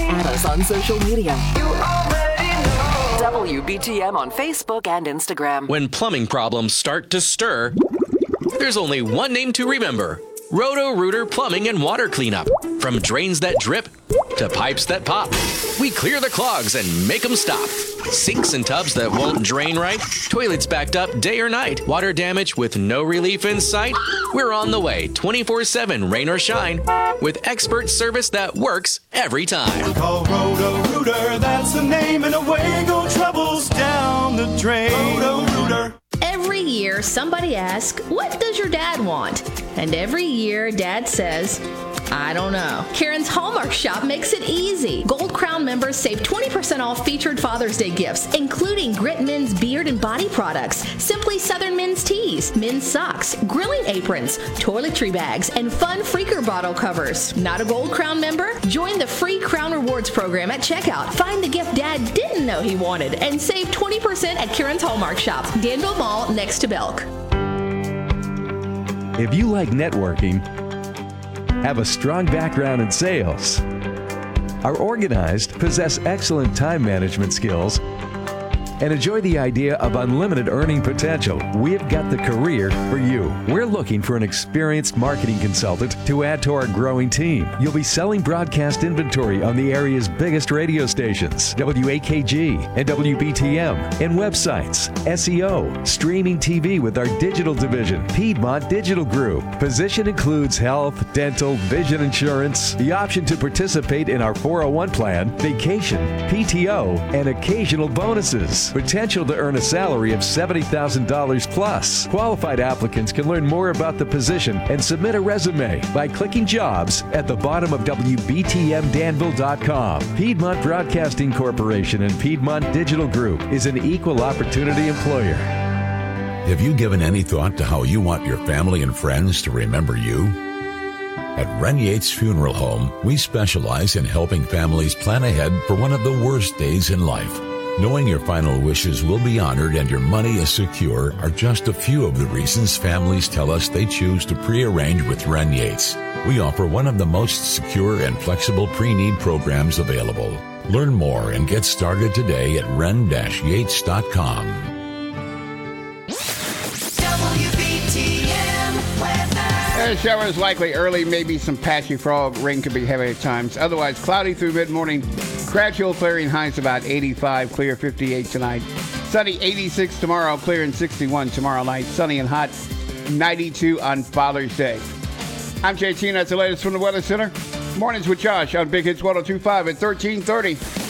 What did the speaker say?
Add us on social media. WBTM on Facebook and Instagram. When plumbing problems start to stir, there's only one name to remember. Roto-Rooter Plumbing and Water Cleanup. From drains that drip to pipes that pop, we clear the clogs and make them stop. Sinks and tubs that won't drain right, toilets backed up day or night, water damage with no relief in sight. We're on the way 24/7, rain or shine, with expert service that works every time. Call Roto-Rooter, that's the name, and away go troubles down the drain. Roto-Rooter. Every year, somebody asks, what does your dad want? And every year, Dad says, I don't know. Karen's Hallmark Shop makes it easy. Gold Crown members save 20% off featured Father's Day gifts, including Grit Men's beard and body products, Simply Southern men's tees, men's socks, grilling aprons, toiletry bags, and fun Freaker bottle covers. Not a Gold Crown member? Join the free Crown Rewards program at checkout. Find the gift Dad didn't know he wanted and save 20% at Karen's Hallmark Shop, Danville Mall, next to Belk. If you like networking, have a strong background in sales, are organized, possess excellent time management skills, and enjoy the idea of unlimited earning potential, we've got the career for you. We're looking for an experienced marketing consultant to add to our growing team. You'll be selling broadcast inventory on the area's biggest radio stations, WAKG and WBTM, and websites, SEO, streaming TV with our digital division, Piedmont Digital Group. Position includes health, dental, vision insurance, the option to participate in our 401 plan, vacation, PTO, and occasional bonuses. Potential to earn a salary of $70,000 plus. Qualified applicants can learn more about the position and submit a resume by clicking jobs at the bottom of WBTMDanville.com. Piedmont Broadcasting Corporation and Piedmont Digital Group is an equal opportunity employer. Have you given any thought to how you want your family and friends to remember you? At Ren Yates Funeral Home, we specialize in helping families plan ahead for one of the worst days in life. Knowing your final wishes will be honored and your money is secure are just a few of the reasons families tell us they choose to pre-arrange with Ren Yates. We offer one of the most secure and flexible pre-need programs available. Learn more and get started today at ren-yates.com. Showers likely early, maybe some patchy fog. Rain could be heavy at times. Otherwise, cloudy through mid-morning. Gradual clearing, highs about 85, clear 58 tonight. Sunny 86 tomorrow, clear and 61 tomorrow night. Sunny and hot 92 on Father's Day. I'm JT, and that's the latest from the Weather Center. Mornings with Josh on Big Hits 102.5 at 1330.